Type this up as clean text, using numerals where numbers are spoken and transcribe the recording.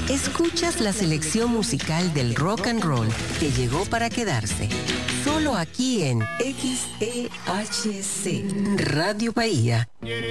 Escuchas la selección musical del rock and roll que llegó para quedarse. Solo aquí en XEHC Radio Bahía